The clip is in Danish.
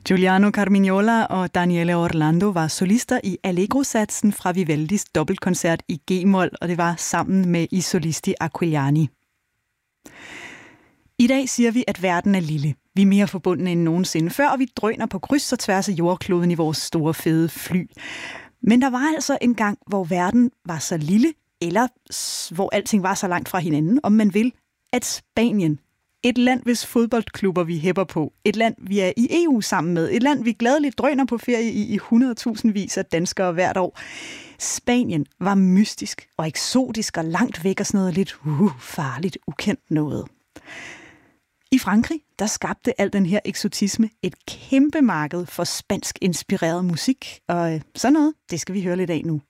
Giuliano Carmignola og Daniele Orlando var solister i Allegro-satsen fra Vivaldis dobbeltkoncert i G-mol, og det var sammen med I solisti Aquiliani. I dag siger vi, at verden er lille. Vi er mere forbundne end nogensinde før, og vi drøner på kryds og tværs af jordkloden i vores store fede fly. Men der var altså en gang, hvor verden var så lille, eller hvor alting var så langt fra hinanden, om man vil, at Spanien, et land, hvis fodboldklubber vi hæpper på, et land, vi er i EU sammen med, et land, vi gladeligt drøner på ferie i 100.000 af danskere hvert år. Spanien var mystisk og eksotisk og langt væk og sådan noget lidt farligt, ukendt noget. I Frankrig, der skabte al den her eksotisme et kæmpe marked for spansk inspireret musik, og sådan noget, det skal vi høre lidt af nu.